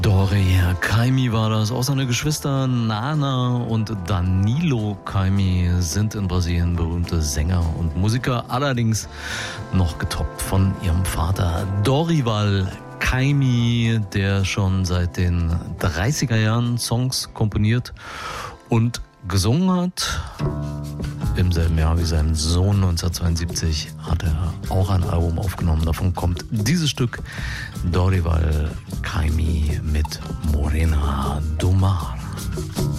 Dori Caymmi war das. Auch seine Geschwister Nana und Danilo Caymmi sind in Brasilien berühmte Sänger und Musiker, allerdings noch getoppt von ihrem Vater Dorival Caymmi, der schon seit den 30er Jahren Songs komponiert und gesungen hat. Im selben Jahr wie sein Sohn 1972 hat er auch ein Album aufgenommen. Davon kommt dieses Stück Dorival Caymmi mit Morena do Mar.